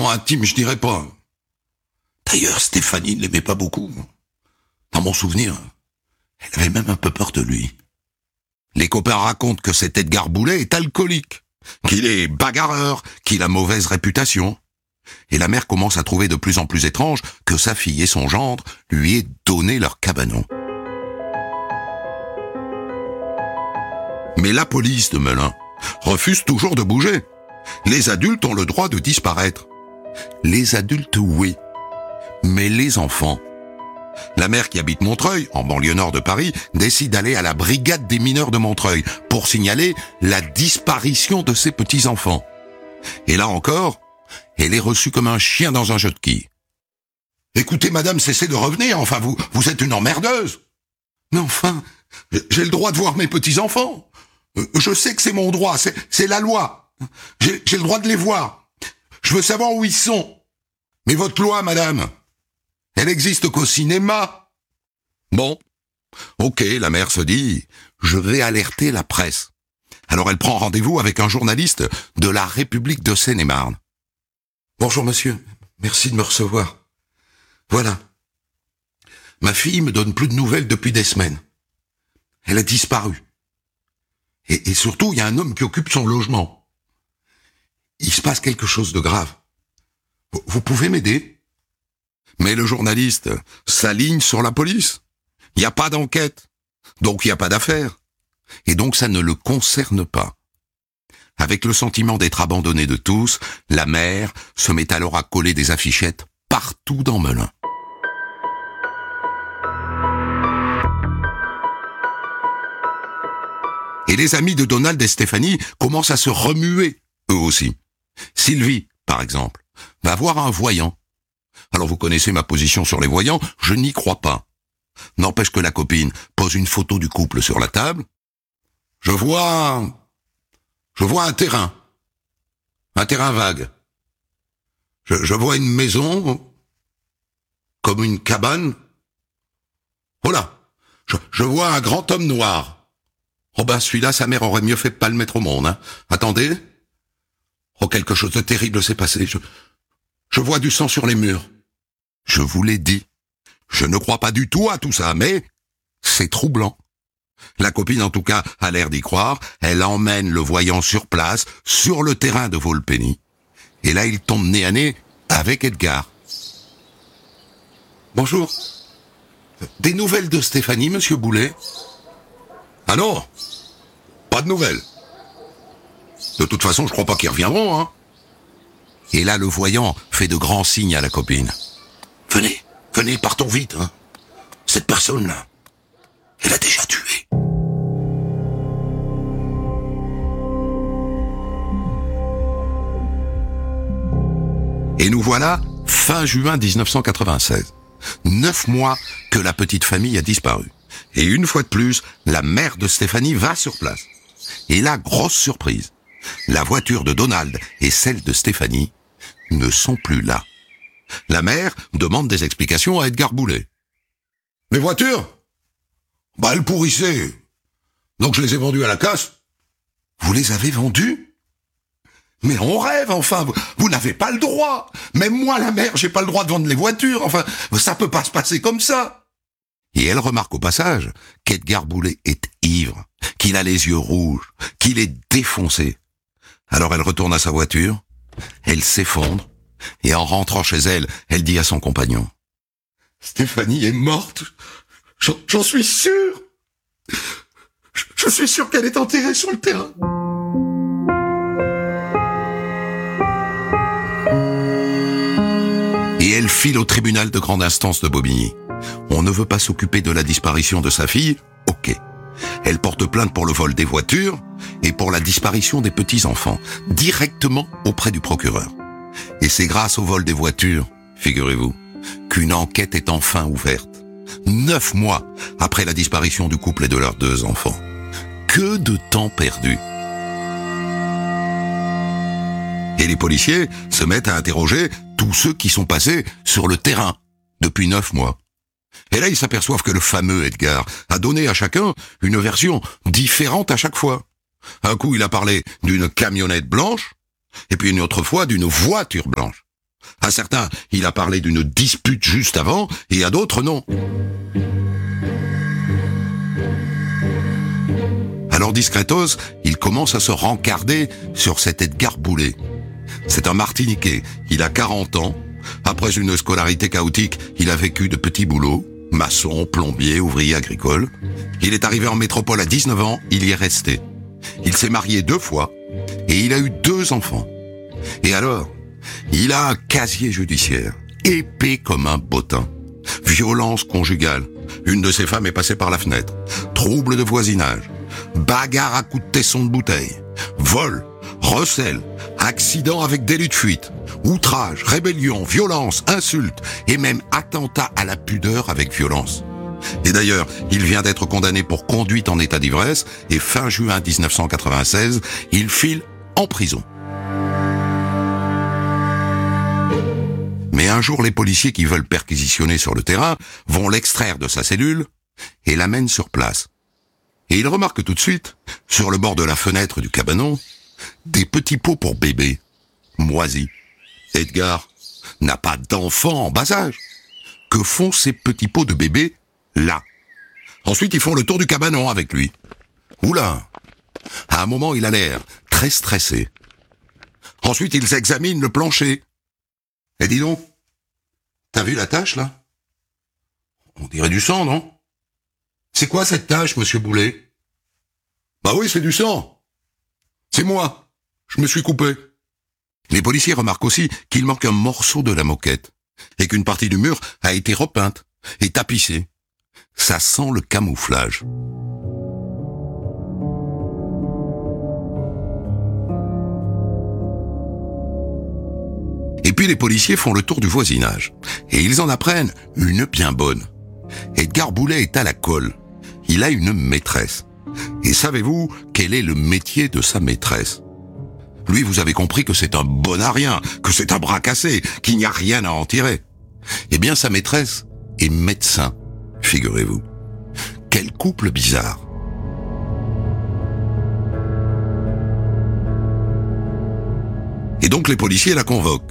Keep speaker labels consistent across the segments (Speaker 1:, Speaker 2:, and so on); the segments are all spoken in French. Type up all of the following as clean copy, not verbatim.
Speaker 1: vraiment intime, je dirais pas. D'ailleurs, Stéphanie ne l'aimait pas beaucoup. Dans mon souvenir, elle avait même un peu peur de lui. Les copains racontent que cet Edgar Boulet est alcoolique, qu'il est bagarreur, qu'il a mauvaise réputation. Et la mère commence à trouver de plus en plus étrange que sa fille et son gendre lui aient donné leur cabanon. Mais la police de Melun refuse toujours de bouger. Les adultes ont le droit de disparaître. Les adultes, oui. Mais les enfants. La mère qui habite Montreuil, en banlieue nord de Paris, décide d'aller à la brigade des mineurs de Montreuil pour signaler la disparition de ses petits-enfants. Et là encore, elle est reçue comme un chien dans un jeu de quilles. Écoutez, madame, cessez de revenir, enfin, vous êtes une emmerdeuse. Mais enfin, j'ai le droit de voir mes petits-enfants. Je sais que c'est mon droit, c'est la loi. J'ai le droit de les voir. Je veux savoir où ils sont. Mais votre loi, madame, elle existe qu'au cinéma. Bon, ok, la mère se dit, je vais alerter la presse. Alors elle prend rendez-vous avec un journaliste de la République de Seine-et-Marne. Bonjour monsieur, merci de me recevoir. Voilà. Ma fille me donne plus de nouvelles depuis des semaines. Elle a disparu. Et surtout, il y a un homme qui occupe son logement. Il se passe quelque chose de grave. Vous pouvez m'aider ? Mais le journaliste s'aligne sur la police. Il n'y a pas d'enquête. Donc il n'y a pas d'affaire. Et donc ça ne le concerne pas. Avec le sentiment d'être abandonné de tous, la mère se met alors à coller des affichettes partout dans Melun. Et les amis de Donald et Stéphanie commencent à se remuer, eux aussi. Sylvie, par exemple, va voir un voyant. Alors vous connaissez ma position sur les voyants, je n'y crois pas. N'empêche que la copine pose une photo du couple sur la table. Je vois un terrain vague. Je vois une maison, comme une cabane. Oh là, je vois un grand homme noir. Oh ben celui-là, sa mère aurait mieux fait de pas le mettre au monde. Hein. Attendez. Oh, quelque chose de terrible s'est passé. Je vois du sang sur les murs. Je vous l'ai dit. Je ne crois pas du tout à tout ça, mais c'est troublant. La copine, en tout cas, a l'air d'y croire. Elle emmène le voyant sur place, sur le terrain de Volpeni. Et là, il tombe nez à nez avec Edgar. Bonjour. Des nouvelles de Stéphanie, monsieur Boulet ? Ah non, pas de nouvelles. De toute façon, je crois pas qu'ils reviendront, hein. Et là, le voyant fait de grands signes à la copine. Venez, partons vite, hein. Cette personne-là, elle a déjà tué. Et nous voilà, fin juin 1996. 9 mois que la petite famille a disparu. Et une fois de plus, la mère de Stéphanie va sur place. Et là, grosse surprise, la voiture de Donald et celle de Stéphanie ne sont plus là. La mère demande des explications à Edgar Boulet. Les voitures ? Bah, elles pourrissaient. Donc je les ai vendues à la casse. Vous les avez vendues ? Mais on rêve, enfin, vous n'avez pas le droit. Même moi, la mère, j'ai pas le droit de vendre les voitures. Enfin, ça peut pas se passer comme ça. Et elle remarque au passage qu'Edgar Boulet est ivre, qu'il a les yeux rouges, qu'il est défoncé. Alors elle retourne à sa voiture, elle s'effondre, et en rentrant chez elle, elle dit à son compagnon : « Stéphanie est morte, j'en suis sûr. Je suis sûr qu'elle est enterrée sur le terrain. » Et elle file au tribunal de grande instance de Bobigny. On ne veut pas s'occuper de la disparition de sa fille ? Ok. Elle porte plainte pour le vol des voitures et pour la disparition des petits-enfants, directement auprès du procureur. Et c'est grâce au vol des voitures, figurez-vous, qu'une enquête est enfin ouverte. 9 mois après la disparition du couple et de leurs 2 enfants. Que de temps perdu. Et les policiers se mettent à interroger tous ceux qui sont passés sur le terrain depuis 9 mois. Et là, ils s'aperçoivent que le fameux Edgar a donné à chacun une version différente à chaque fois. Un coup, il a parlé d'une camionnette blanche, et puis une autre fois d'une voiture blanche. À certains, il a parlé d'une dispute juste avant, et à d'autres, non. Alors discretos, il commence à se rencarder sur cet Edgar Boulet. C'est un Martiniquais, il a 40 ans. Après une scolarité chaotique, il a vécu de petits boulots, maçon, plombier, ouvrier agricole. Il est arrivé en métropole à 19 ans, il y est resté. Il s'est marié 2 fois, et il a eu 2 enfants. Et alors, il a un casier judiciaire, épais comme un bottin. Violence conjugale, une de ses femmes est passée par la fenêtre. Trouble de voisinage, bagarre à coups de tesson de bouteille, vol, recel, accident avec délit de fuite, outrage, rébellion, violence, insulte et même attentat à la pudeur avec violence. Et d'ailleurs, il vient d'être condamné pour conduite en état d'ivresse et fin juin 1996, il file en prison. Mais un jour, les policiers qui veulent perquisitionner sur le terrain vont l'extraire de sa cellule et l'amènent sur place. Et ils remarquent tout de suite, sur le bord de la fenêtre du cabanon, des petits pots pour bébé, moisis. Edgar n'a pas d'enfant en bas âge. Que font ces petits pots de bébé là? Ensuite, ils font le tour du cabanon avec lui. Oula! À un moment, il a l'air très stressé. Ensuite, ils examinent le plancher. Et dis donc, t'as vu la tache, là? On dirait du sang, non? C'est quoi cette tache, monsieur Boulet? Bah oui, c'est du sang. C'est moi. Je me suis coupé. Les policiers remarquent aussi qu'il manque un morceau de la moquette et qu'une partie du mur a été repeinte et tapissée. Ça sent le camouflage. Et puis les policiers font le tour du voisinage. Et ils en apprennent une bien bonne. Edgar Boulet est à la colle. Il a une maîtresse. Et savez-vous quel est le métier de sa maîtresse? Lui, vous avez compris que c'est un bon à rien, que c'est un bras cassé, qu'il n'y a rien à en tirer. Eh bien, sa maîtresse est médecin, figurez-vous. Quel couple bizarre. Et donc les policiers la convoquent.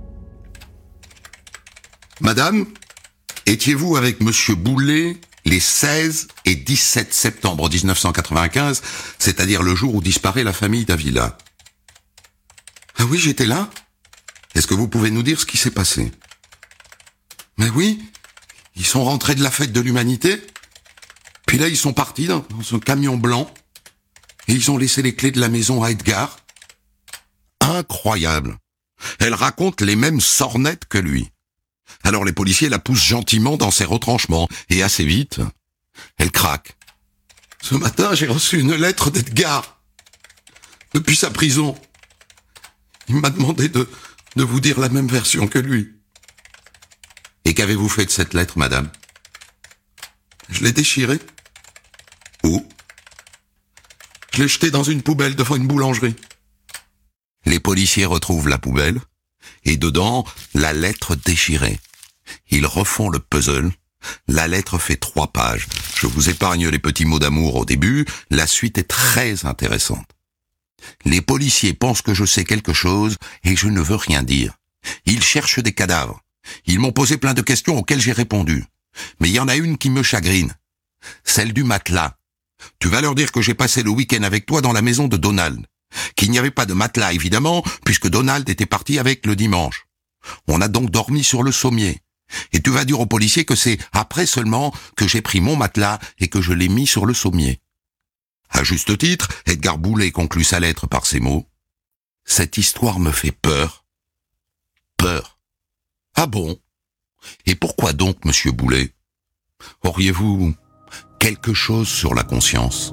Speaker 1: Madame, étiez-vous avec monsieur Boulet les 16 et 17 septembre 1995, c'est-à-dire le jour où disparaît la famille Davila? Ah oui, j'étais là. Est-ce que vous pouvez nous dire ce qui s'est passé? Mais oui, ils sont rentrés de la fête de l'humanité, puis là ils sont partis dans un camion blanc, et ils ont laissé les clés de la maison à Edgar. Incroyable. Elle raconte les mêmes sornettes que lui. Alors les policiers la poussent gentiment dans ses retranchements, et assez vite, elle craque. Ce matin, j'ai reçu une lettre d'Edgar, depuis sa prison. Il m'a demandé de vous dire la même version que lui. Et qu'avez-vous fait de cette lettre, madame? Je l'ai déchirée. Où? Je l'ai jetée dans une poubelle devant une boulangerie. Les policiers retrouvent la poubelle, et dedans, la lettre déchirée. Ils refont le puzzle. La lettre fait 3 pages. Je vous épargne les petits mots d'amour au début, la suite est très intéressante. Les policiers pensent que je sais quelque chose et je ne veux rien dire. Ils cherchent des cadavres. Ils m'ont posé plein de questions auxquelles j'ai répondu. Mais il y en a une qui me chagrine. Celle du matelas. Tu vas leur dire que j'ai passé le week-end avec toi dans la maison de Donald. Qu'il n'y avait pas de matelas, évidemment, puisque Donald était parti avec le dimanche. On a donc dormi sur le sommier. Et tu vas dire aux policiers que c'est après seulement que j'ai pris mon matelas et que je l'ai mis sur le sommier. À juste titre, Edgar Boulet conclut sa lettre par ces mots. Cette histoire me fait peur. Peur. Ah bon? Et pourquoi donc, monsieur Boulet? Auriez-vous quelque chose sur la conscience?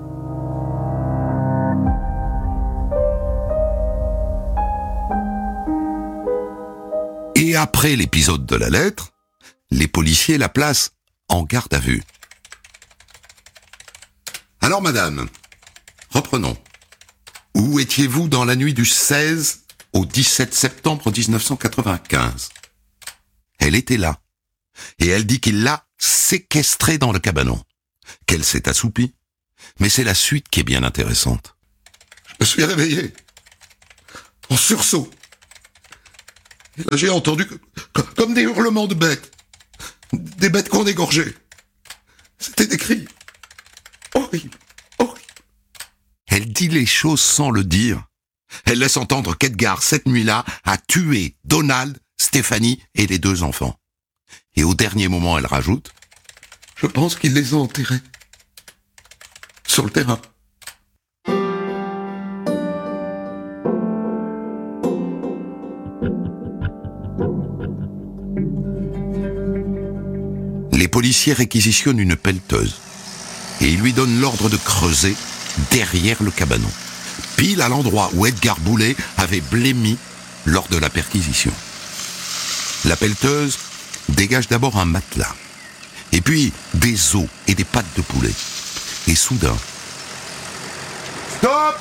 Speaker 1: Et après l'épisode de la lettre, les policiers la placent en garde à vue. Alors madame, reprenons. Où étiez-vous dans la nuit du 16 au 17 septembre 1995? Elle était là. Et elle dit qu'il l'a séquestrée dans le cabanon. Qu'elle s'est assoupie. Mais c'est la suite qui est bien intéressante. Je me suis réveillé. En sursaut. Et là, j'ai entendu comme des hurlements de bêtes. Des bêtes qu'on égorgeait. C'était des cris. Horrible, horrible. Elle dit les choses sans le dire. Elle laisse entendre qu'Edgar, cette nuit-là, a tué Donald, Stéphanie et les 2 enfants. Et au dernier moment, elle rajoute: je pense qu'ils les ont enterrés. Sur le terrain. Les policiers réquisitionnent une pelleteuse et ils lui donnent l'ordre de creuser derrière le cabanon, pile à l'endroit où Edgar Boulet avait blêmi lors de la perquisition. La pelleteuse dégage d'abord un matelas, et puis des os et des pattes de poulet. Et soudain... Stop!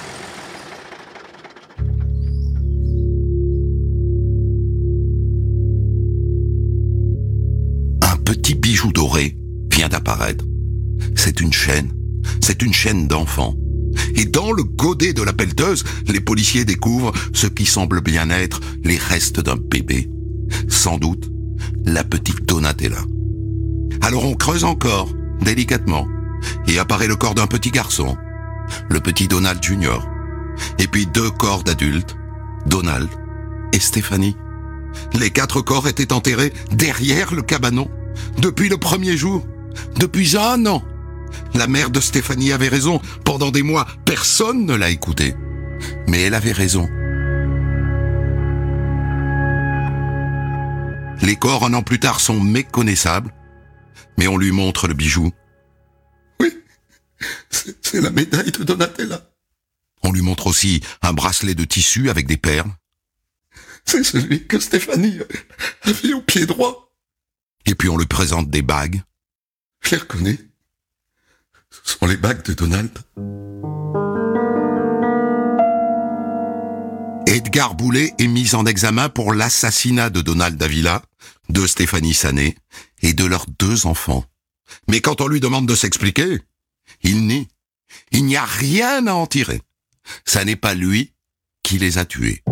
Speaker 1: Un petit bijou doré vient d'apparaître. C'est une chaîne d'enfant. Et dans le godet de la pelleteuse, les policiers découvrent ce qui semble bien être les restes d'un bébé. Sans doute, la petite Donatella. Alors on creuse encore, délicatement, et apparaît le corps d'un petit garçon, le petit Donald Junior. Et puis 2 corps d'adultes, Donald et Stéphanie. Les 4 corps étaient enterrés derrière le cabanon, depuis le premier jour, depuis 1 an. La mère de Stéphanie avait raison. Pendant des mois, personne ne l'a écoutée. Mais elle avait raison. Les corps, 1 an plus tard, sont méconnaissables. Mais on lui montre le bijou. Oui, c'est la médaille de Donatella. On lui montre aussi un bracelet de tissu avec des perles. C'est celui que Stéphanie avait au pied droit. Et puis on lui présente des bagues. Je les reconnais. Ce sont les bagues de Donald. Edgar Boulet est mis en examen pour l'assassinat de Donald Davila, de Stéphanie Sané et de leurs 2 enfants. Mais quand on lui demande de s'expliquer, il nie. Il n'y a rien à en tirer. Ça n'est pas lui qui les a tués.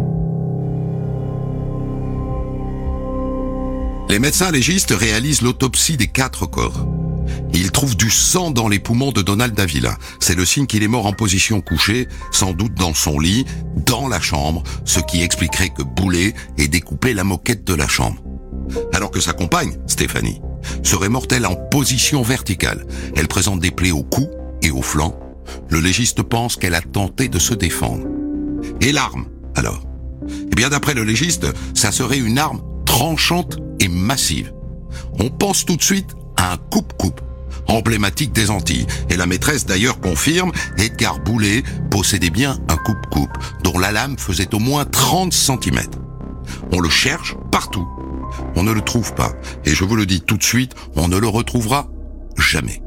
Speaker 1: Les médecins légistes réalisent l'autopsie des 4 corps. Ils trouvent du sang dans les poumons de Donald Davila. C'est le signe qu'il est mort en position couchée, sans doute dans son lit, dans la chambre, ce qui expliquerait que Boulet ait découpé la moquette de la chambre. Alors que sa compagne, Stéphanie, serait morte elle en position verticale. Elle présente des plaies au cou et au flanc. Le légiste pense qu'elle a tenté de se défendre. Et l'arme, alors? Eh bien, d'après le légiste, ça serait une arme tranchante et massive. On pense tout de suite à un coupe-coupe, emblématique des Antilles. Et la maîtresse d'ailleurs confirme, Edgar Boulet possédait bien un coupe-coupe, dont la lame faisait au moins 30 cm. On le cherche partout. On ne le trouve pas. Et je vous le dis tout de suite, on ne le retrouvera jamais.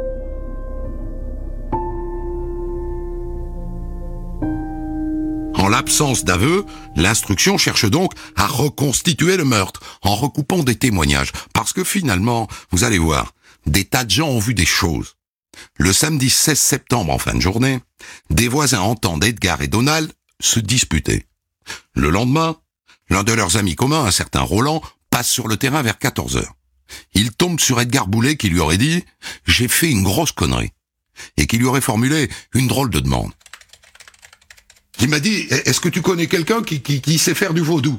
Speaker 1: En l'absence d'aveu, l'instruction cherche donc à reconstituer le meurtre en recoupant des témoignages. Parce que finalement, vous allez voir, des tas de gens ont vu des choses. Le samedi 16 septembre en fin de journée, des voisins entendent Edgar et Donald se disputer. Le lendemain, l'un de leurs amis communs, un certain Roland, passe sur le terrain vers 14h. Il tombe sur Edgar Boulet qui lui aurait dit « J'ai fait une grosse connerie » et qui lui aurait formulé une drôle de demande. Il m'a dit, est-ce que tu connais quelqu'un qui sait faire du vaudou?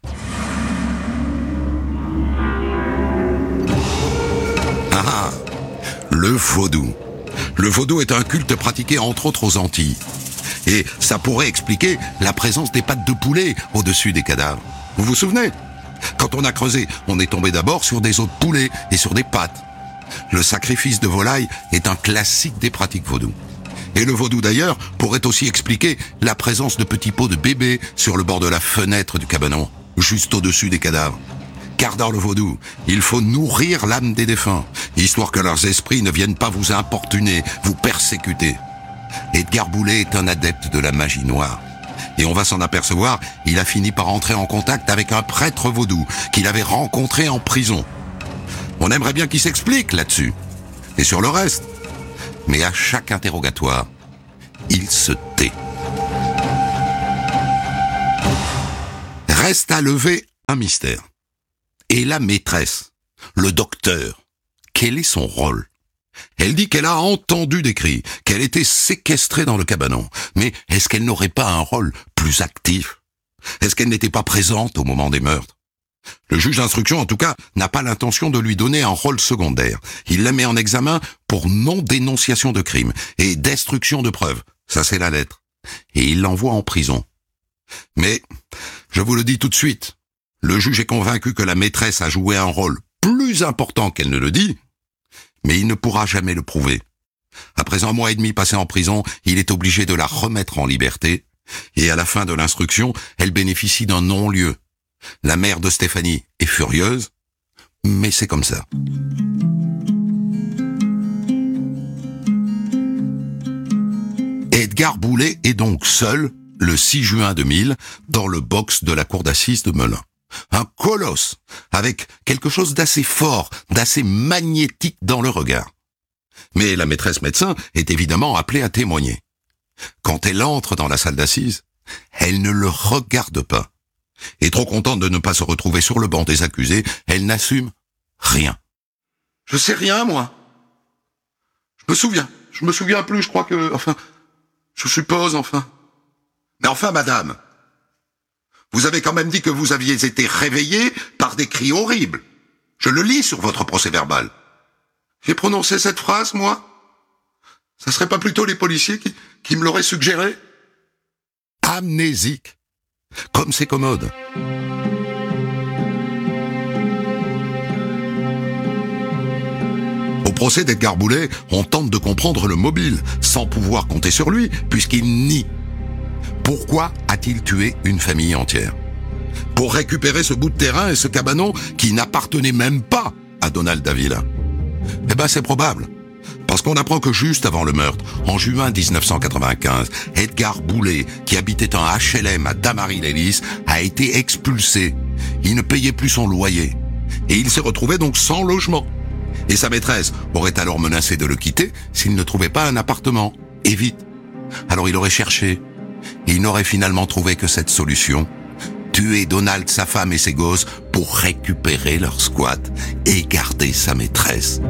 Speaker 1: Ah, le vaudou. Le vaudou est un culte pratiqué entre autres aux Antilles. Et ça pourrait expliquer la présence des pattes de poulet au-dessus des cadavres. Vous vous souvenez? Quand on a creusé, on est tombé d'abord sur des os de poulet et sur des pattes. Le sacrifice de volaille est un classique des pratiques vaudou. Et le vaudou d'ailleurs pourrait aussi expliquer la présence de petits pots de bébés sur le bord de la fenêtre du cabanon, juste au-dessus des cadavres. Car dans le vaudou, il faut nourrir l'âme des défunts, histoire que leurs esprits ne viennent pas vous importuner, vous persécuter. Edgar Boulet est un adepte de la magie noire. Et on va s'en apercevoir, il a fini par entrer en contact avec un prêtre vaudou qu'il avait rencontré en prison. On aimerait bien qu'il s'explique là-dessus. Et sur le reste. Mais à chaque interrogatoire, il se tait. Reste à lever un mystère. Et la maîtresse, le docteur, quel est son rôle? Elle dit qu'elle a entendu des cris, qu'elle était séquestrée dans le cabanon. Mais est-ce qu'elle n'aurait pas un rôle plus actif? Est-ce qu'elle n'était pas présente au moment des meurtres? Le juge d'instruction, en tout cas, n'a pas l'intention de lui donner un rôle secondaire. Il la met en examen pour non-dénonciation de crime et destruction de preuves. Ça, c'est la lettre. Et il l'envoie en prison. Mais, je vous le dis tout de suite, le juge est convaincu que la maîtresse a joué un rôle plus important qu'elle ne le dit, mais il ne pourra jamais le prouver. Après 1 mois et demi passé en prison, il est obligé de la remettre en liberté, et à la fin de l'instruction, elle bénéficie d'un non-lieu. La mère de Stéphanie est furieuse, mais c'est comme ça. Edgar Boulet est donc seul, le 6 juin 2000, dans le box de la cour d'assises de Melun. Un colosse, avec quelque chose d'assez fort, d'assez magnétique dans le regard. Mais la maîtresse médecin est évidemment appelée à témoigner. Quand elle entre dans la salle d'assises, elle ne le regarde pas. Et trop contente de ne pas se retrouver sur le banc des accusés, elle n'assume rien. Je sais rien, moi. Je me souviens plus, je crois que, je suppose, Mais enfin, madame, vous avez quand même dit que vous aviez été réveillée par des cris horribles. Je le lis sur votre procès-verbal. J'ai prononcé cette phrase, moi? Ça serait pas plutôt les policiers qui me l'auraient suggéré? Amnésique. Comme c'est commode. Au procès d'Edgar Boulet, on tente de comprendre le mobile, sans pouvoir compter sur lui, puisqu'il nie. Pourquoi a-t-il tué une famille entière? Pour récupérer ce bout de terrain et ce cabanon qui n'appartenait même pas à Donald Davila. Eh ben, c'est probable. Parce qu'on apprend que juste avant le meurtre, en juin 1995, Edgar Boulet, qui habitait un HLM à Damary-Lélis, a été expulsé. Il ne payait plus son loyer. Et il s'est retrouvé donc sans logement. Et sa maîtresse aurait alors menacé de le quitter s'il ne trouvait pas un appartement. Et vite. Alors il aurait cherché. Et il n'aurait finalement trouvé que cette solution. Tuer Donald, sa femme et ses gosses pour récupérer leur squat et garder sa maîtresse.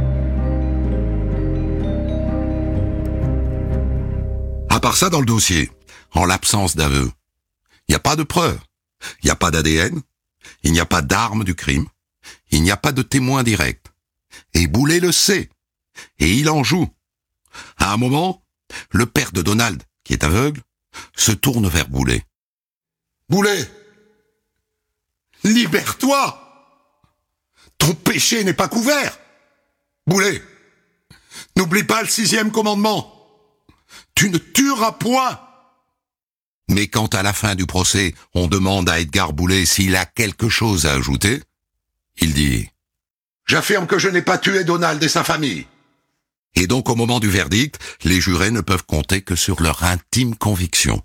Speaker 1: À part ça, dans le dossier, en l'absence d'aveu, il n'y a pas de preuves, il n'y a pas d'ADN, il n'y a pas d'arme du crime, il n'y a pas de témoin direct. Et Boulet le sait, et il en joue. À un moment, le père de Donald, qui est aveugle, se tourne vers Boulet. « Boulet, libère-toi! Ton péché n'est pas couvert! Boulet, n'oublie pas le 6e commandement! Tu ne tueras point !» Mais quand à la fin du procès, on demande à Edgar Boulet s'il a quelque chose à ajouter, il dit « J'affirme que je n'ai pas tué Donald et sa famille. » Et donc au moment du verdict, les jurés ne peuvent compter que sur leur intime conviction.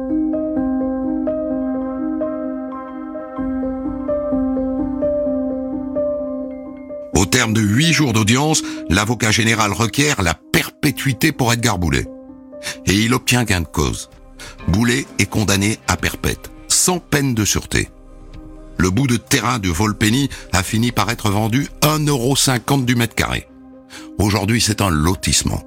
Speaker 1: Au terme de 8 jours d'audience, l'avocat général requiert la perpétuité pour Edgar Boulet. Et il obtient gain de cause. Boulet est condamné à perpète, sans peine de sûreté. Le bout de terrain de Volpeni a fini par être vendu 1,50 € du mètre carré. Aujourd'hui, c'est un lotissement.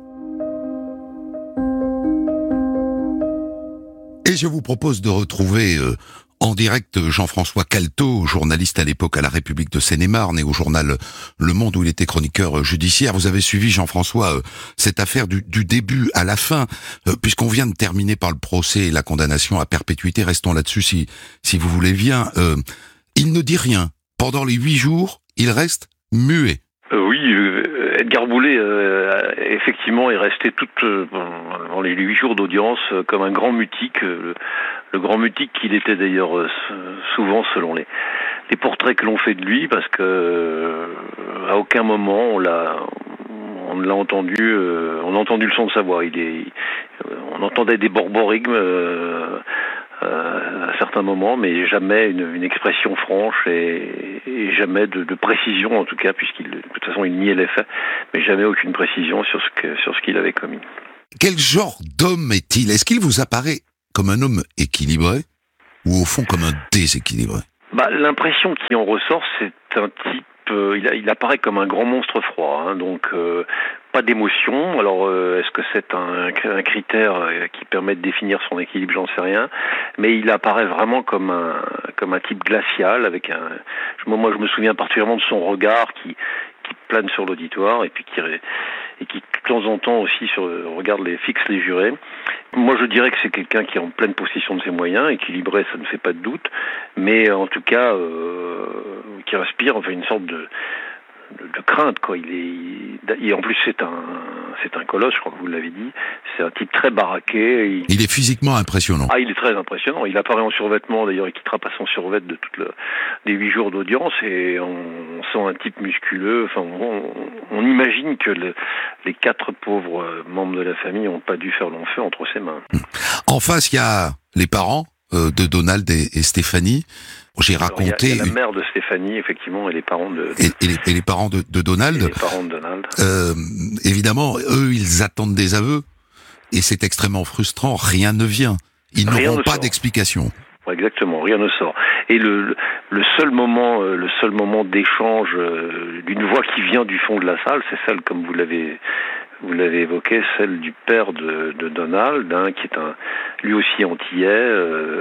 Speaker 1: Et je vous propose de retrouver en direct Jean-François Calto, journaliste à l'époque à La République de Seine-et-Marne et au journal Le Monde où il était chroniqueur judiciaire. Vous avez suivi, Jean-François, cette affaire du début à la fin, puisqu'on vient de terminer par le procès et la condamnation à perpétuité. Restons là-dessus si vous voulez bien. Il ne dit rien. Pendant les 8 jours, il reste muet.
Speaker 2: Oui, Edgar Boulet, effectivement, est resté dans les 8 jours d'audience comme un grand mutique, le grand mutique qu'il était d'ailleurs souvent selon les portraits que l'on fait de lui, parce que à aucun moment on l'a entendu, on a entendu le son de sa voix. On entendait des borborigmes à certains moments, mais jamais une expression franche et jamais de précision, en tout cas, de toute façon il niait les faits, mais jamais aucune précision sur ce qu'il avait commis.
Speaker 1: Quel genre d'homme est-il? Est-ce qu'il vous apparaît comme un homme équilibré ou au fond comme un déséquilibré?
Speaker 2: L'impression qui en ressort, c'est un type, il apparaît comme un grand monstre froid, hein, donc pas d'émotion. Alors, est-ce que c'est un critère qui permet de définir son équilibre? J'en sais rien, mais il apparaît vraiment comme un type glacial, avec moi, je me souviens particulièrement de son regard qui plane sur l'auditoire et qui de temps en temps aussi fixe les jurés. Moi, je dirais que c'est quelqu'un qui est en pleine possession de ses moyens, équilibré, ça ne fait pas de doute, mais en tout cas qui inspire une sorte de crainte, quoi. Et en plus c'est un colosse, je crois que vous l'avez dit. C'est un type très baraqué.
Speaker 1: Il est physiquement impressionnant.
Speaker 2: Il est très impressionnant. Il apparaît en survêtement, d'ailleurs, il quittera pas son survêt de des 8 jours d'audience, et on sent un type musculeux. Enfin, on imagine que les 4 pauvres membres de la famille n'ont pas dû faire long feu entre ses mains.
Speaker 1: En face, il y a les parents de Donald et Stéphanie. J'ai raconté.
Speaker 2: Il y a la mère de Stéphanie, effectivement, et les parents de.
Speaker 1: Et les parents de Donald.
Speaker 2: Et les parents de Donald.
Speaker 1: Évidemment, eux, ils attendent des aveux, et c'est extrêmement frustrant. Rien ne vient. Ils n'auront pas d'explication.
Speaker 2: Exactement, rien ne sort. Et le seul moment d'échange d'une voix qui vient du fond de la salle, c'est celle, comme vous l'avez évoqué, celle du père de Donald, hein, qui est lui aussi antillais,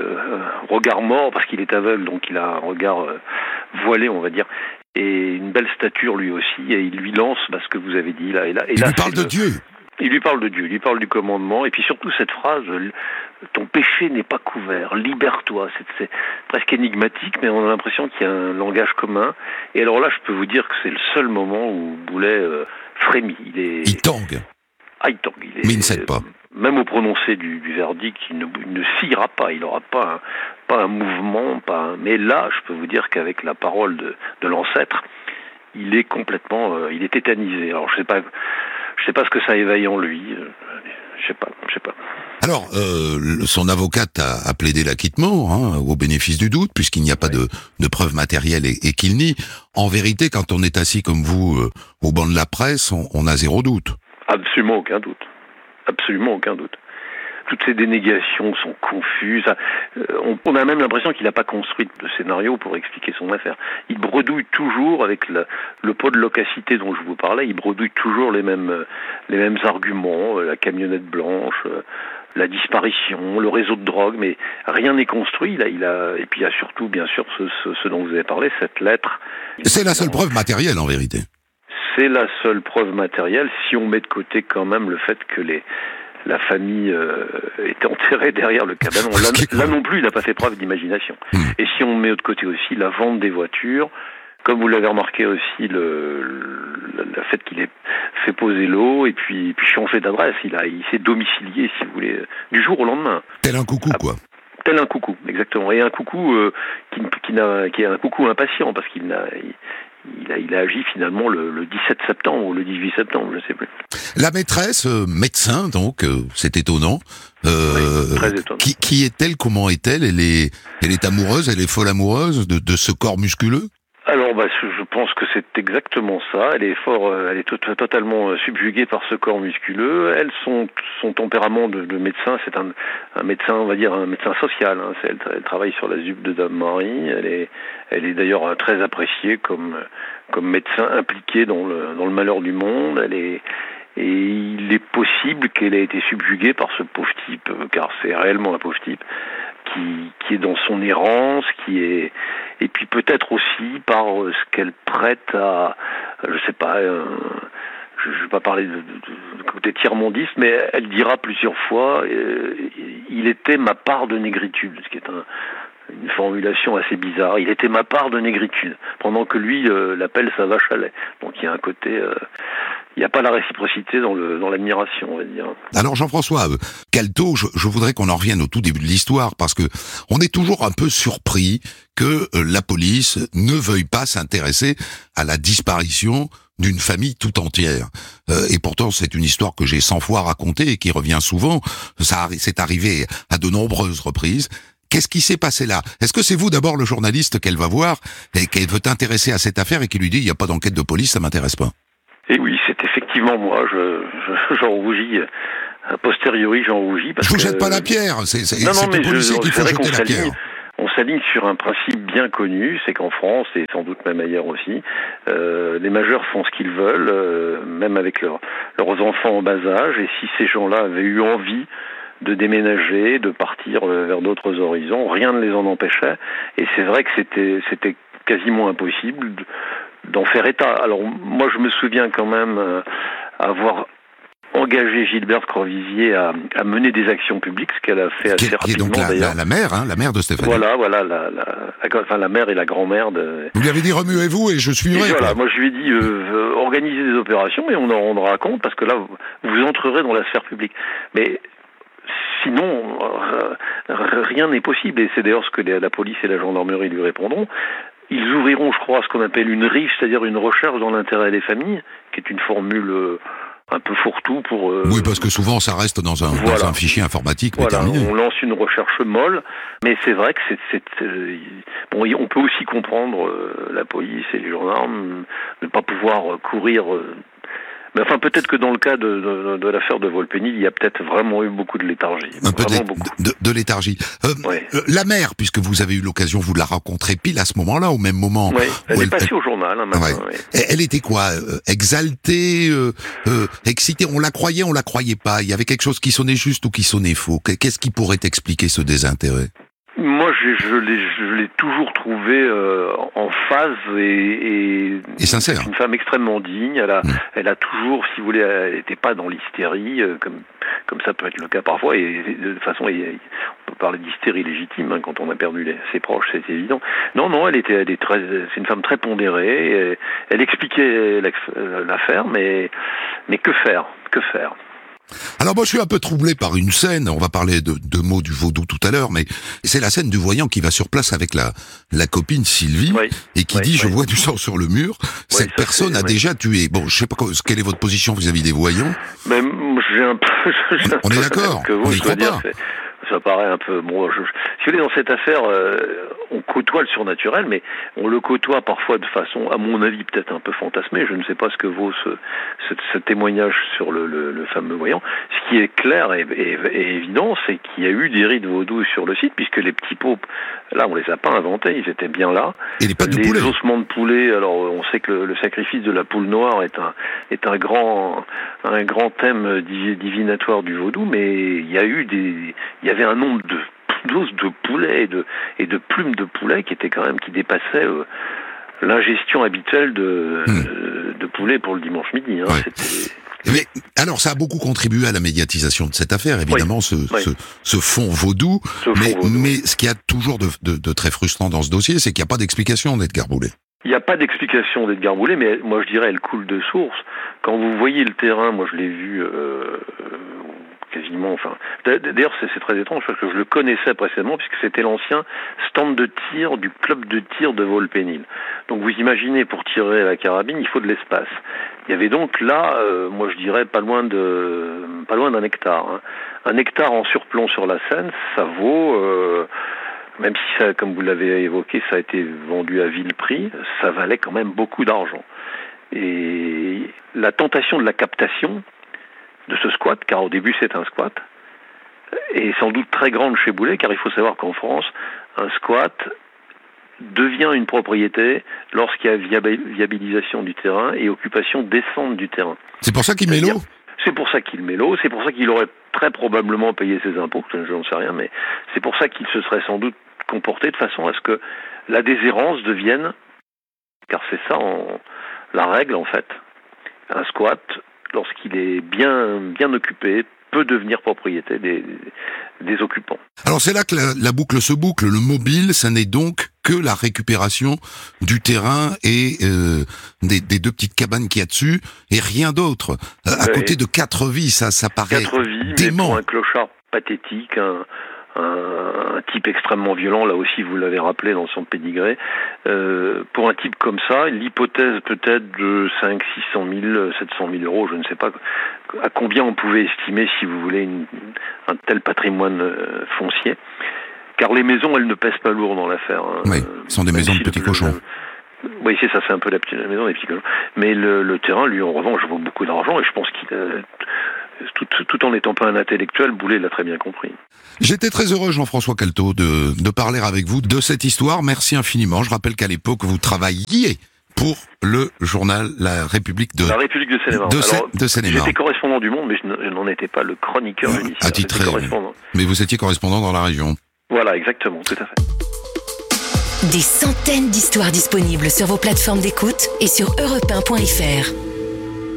Speaker 2: regard mort parce qu'il est aveugle, donc il a un regard voilé, on va dire, et une belle stature lui aussi, et il lui lance ce que vous avez dit là.
Speaker 1: Il lui parle de Dieu.
Speaker 2: Il lui parle de Dieu, il lui parle du commandement, et puis surtout cette phrase, ton péché n'est pas couvert, libère-toi. C'est presque énigmatique, mais on a l'impression qu'il y a un langage commun. Et alors là, je peux vous dire que c'est le seul moment où Boulet frémit.
Speaker 1: Il tangue.
Speaker 2: Il tangue.
Speaker 1: Mais il ne cède pas.
Speaker 2: Même au prononcé du verdict, il ne sciera pas, il n'aura pas un mouvement, mais là, je peux vous dire qu'avec la parole de l'ancêtre, il est complètement, il est tétanisé. Alors je sais pas ce que ça éveille en lui. Je sais pas.
Speaker 1: Alors, son avocate a plaidé l'acquittement, hein, au bénéfice du doute, puisqu'il n'y a pas de preuves matérielles et qu'il nie. En vérité, quand on est assis comme vous au banc de la presse, on a zéro doute.
Speaker 2: Absolument aucun doute. Toutes ces dénégations sont confuses. On a même l'impression qu'il n'a pas construit de scénario pour expliquer son affaire. Il bredouille toujours avec le pot de loquacité dont je vous parlais. Il bredouille toujours les mêmes arguments, la camionnette blanche, la disparition, le réseau de drogue, mais rien n'est construit. Et puis il y a surtout, bien sûr, ce dont vous avez parlé, cette lettre.
Speaker 1: C'est la seule preuve matérielle, en vérité.
Speaker 2: C'est la seule preuve matérielle, si on met de côté quand même le fait que la famille était enterrée derrière le cabanon. Là non plus, il n'a pas fait preuve d'imagination. Et si on met de côté aussi la vente des voitures, comme vous l'avez remarqué aussi, le fait qu'il ait fait poser l'eau et puis changé d'adresse, il s'est domicilié, si vous voulez, du jour au lendemain.
Speaker 1: Tel un coucou, quoi.
Speaker 2: Tel un coucou, exactement. Et un coucou qui est un coucou impatient, parce qu'il a agi finalement le 17 septembre ou le 18 septembre, je ne sais plus.
Speaker 1: La maîtresse, médecin, donc, c'est étonnant.
Speaker 2: Oui, très étonnant.
Speaker 1: Qui est-elle? Comment est-elle? Elle est amoureuse, elle est folle amoureuse de ce corps musculeux?
Speaker 2: Alors, je pense que c'est exactement ça. Elle est totalement subjuguée par ce corps musculeux. Elle, son tempérament de médecin, c'est un médecin, on va dire un médecin social. Hein. Elle travaille sur la ZUP de Dame Marie. Elle est d'ailleurs très appréciée comme médecin impliqué dans le malheur du monde. Et il est possible qu'elle ait été subjuguée par ce pauvre type, car c'est réellement un pauvre type, qui est dans son errance, et puis peut-être aussi par ce qu'elle prête à, je sais pas, je vais pas parler de côté tiers-mondiste, mais elle dira plusieurs fois, il était ma part de négritude, ce qui est une formulation assez bizarre. Il était ma part de négritude, pendant que lui l'appelle sa vache à lait. Donc il y a un côté, il n'y a pas la réciprocité dans l'admiration, on va dire.
Speaker 1: Alors Jean-François Calto, je voudrais qu'on en revienne au tout début de l'histoire, parce que on est toujours un peu surpris que la police ne veuille pas s'intéresser à la disparition d'une famille tout entière. Et pourtant, c'est une histoire que j'ai 100 fois racontée et qui revient souvent. C'est arrivé à de nombreuses reprises. Qu'est-ce qui s'est passé là? Est-ce que c'est vous d'abord le journaliste qu'elle va voir et qu'elle veut intéresser à cette affaire et qui lui dit il n'y a pas d'enquête de police, ça m'intéresse pas?
Speaker 2: Et oui, c'est effectivement moi. J'en rougis. A posteriori, j'en rougis.
Speaker 1: Je vous jette pas la pierre. C'est aux policiers qu'il faut jeter la pierre.
Speaker 2: on s'aligne sur un principe bien connu, c'est qu'en France, et sans doute même ailleurs aussi, les majeurs font ce qu'ils veulent, même avec leurs enfants en bas âge, et si ces gens-là avaient eu envie de déménager, de partir vers d'autres horizons, rien ne les en empêchait, et c'est vrai que c'était quasiment impossible d'en faire état. Alors moi je me souviens quand même avoir engagé Gilberte Croisier à mener des actions publiques, ce qu'elle a fait assez rapidement.
Speaker 1: Qui est donc
Speaker 2: d'ailleurs.
Speaker 1: la mère de Stéphanie.
Speaker 2: Voilà, la mère et la grand-mère de...
Speaker 1: Vous lui avez dit remuez-vous et je suivrai.
Speaker 2: Voilà, moi je lui ai dit organisez des opérations et on en rendra compte parce que là vous entrerez dans la sphère publique. Mais sinon rien n'est possible et c'est d'ailleurs ce que la police et la gendarmerie lui répondront. Ils ouvriront, je crois, ce qu'on appelle une RIF, c'est-à-dire une recherche dans l'intérêt des familles, qui est une formule un peu fourre-tout pour...
Speaker 1: Oui, parce que souvent ça reste dans un fichier informatique, mais terminé.
Speaker 2: On lance une recherche molle, mais c'est vrai que bon, on peut aussi comprendre la police et les gendarmes ne pas pouvoir courir... Mais enfin, peut-être que dans le cas de l'affaire de Volpénil, il y a peut-être vraiment eu beaucoup de léthargie.
Speaker 1: Un peu de léthargie. La mère, puisque vous avez eu l'occasion, vous de la rencontrer pile à ce moment-là, au même moment.
Speaker 2: Oui, elle est passée au journal un matin. Ouais.
Speaker 1: Elle était quoi, exaltée, excitée? On la croyait pas. Il y avait quelque chose qui sonnait juste ou qui sonnait faux. Qu'est-ce qui pourrait expliquer ce désintérêt?
Speaker 2: Moi, je l'ai toujours trouvée en phase et
Speaker 1: sincère.
Speaker 2: C'est une femme extrêmement digne. Elle a toujours, si vous voulez, elle n'était pas dans l'hystérie, comme ça peut être le cas parfois. Et de toute façon, on peut parler d'hystérie légitime quand on a perdu ses proches, c'est évident. Non, c'est une femme très pondérée. Elle expliquait l'affaire, mais que faire?
Speaker 1: Alors moi je suis un peu troublé par une scène, on va parler de mots du vaudou tout à l'heure, mais c'est la scène du voyant qui va sur place avec la copine Sylvie, et qui dit je vois du sang sur le mur, cette personne a déjà tué. Bon, je sais pas quelle est votre position vis-à-vis des voyants.
Speaker 2: Mais j'ai un peu...
Speaker 1: On est d'accord, on y croit pas.
Speaker 2: Ça paraît un peu... Bon, si vous voulez, dans cette affaire, on côtoie le surnaturel, mais on le côtoie parfois de façon, à mon avis, peut-être un peu fantasmée. Je ne sais pas ce que vaut ce témoignage sur le fameux voyant. Ce qui est clair et évident, c'est qu'il y a eu des rites vaudous sur le site, puisque les petits pots, là, on les a pas inventés, ils étaient bien là.
Speaker 1: Et les pattes de poulet.
Speaker 2: Les ossements de poulet, alors on sait que le sacrifice de la poule noire est un grand thème divinatoire du vaudou, mais il y avait un nombre d'os de poulet et de plumes de poulet qui dépassait l'ingestion habituelle de poulet pour le dimanche midi.
Speaker 1: Mais alors ça a beaucoup contribué à la médiatisation de cette affaire, évidemment, ce fond vaudou. Mais ce qu'il y a toujours de très frustrant dans ce dossier, c'est qu'il n'y a pas d'explication d'Edgar Boulet. Il
Speaker 2: n'y a pas d'explication d'Edgar Boulet, mais moi je dirais elle coule de source. Quand vous voyez le terrain, moi je l'ai vu quasiment, enfin... D'ailleurs, c'est très étrange, parce que je le connaissais précédemment, puisque c'était l'ancien stand de tir du club de tir de Volpénil. Donc vous imaginez, pour tirer à la carabine, il faut de l'espace. Il y avait donc là, moi je dirais, pas loin d'un hectare. Un hectare en surplomb sur la Seine, ça vaut... même si ça, comme vous l'avez évoqué, ça a été vendu à vil prix, ça valait quand même beaucoup d'argent. Et la tentation de la captation de ce squat, car au début c'est un squat, est sans doute très grande chez Boulet, car il faut savoir qu'en France, un squat devient une propriété lorsqu'il y a viabilisation du terrain et occupation décente du terrain.
Speaker 1: C'est pour ça qu'il met l'eau ?
Speaker 2: C'est pour ça qu'il met l'eau, c'est pour ça qu'il aurait très probablement payé ses impôts, je n'en sais rien, mais c'est pour ça qu'il se serait sans doute comporté de façon à ce que la déshérence devienne, car c'est ça la règle en fait, un squat, lorsqu'il est bien occupé, peut devenir propriété des occupants.
Speaker 1: Alors c'est là que la boucle se boucle. Le mobile, ça n'est donc que la récupération du terrain et des deux petites cabanes qu'il y a dessus, et rien d'autre. À côté de 4 vies, ça paraît
Speaker 2: 4 vies,
Speaker 1: dément.
Speaker 2: Mais pour un clochard pathétique, un type extrêmement violent, là aussi vous l'avez rappelé dans son pédigré, pour un type comme ça, l'hypothèse peut-être de 500 000, 700 000 euros, je ne sais pas à combien on pouvait estimer, si vous voulez, un tel patrimoine foncier, car les maisons, elles ne pèsent pas lourd dans l'affaire.
Speaker 1: Oui, ce sont des maisons de petits cochons.
Speaker 2: Oui, c'est ça, c'est un peu la maison des petits cochons. Mais le terrain, lui, en revanche, vaut beaucoup d'argent, et je pense qu'il tout en n'étant pas un intellectuel, Boulet l'a très bien compris.
Speaker 1: J'étais très heureux, Jean-François Calto, de parler avec vous de cette histoire. Merci infiniment. Je rappelle qu'à l'époque, vous travailliez pour le journal La République de Seine-et-Marne. De Seine-et-Marne.
Speaker 2: J'étais correspondant du Monde, mais je n'en étais pas le chroniqueur judiciaire.
Speaker 1: Attitré. Mais vous étiez correspondant dans la région.
Speaker 2: Voilà, exactement, tout à fait.
Speaker 3: Des centaines d'histoires disponibles sur vos plateformes d'écoute et sur europe1.fr.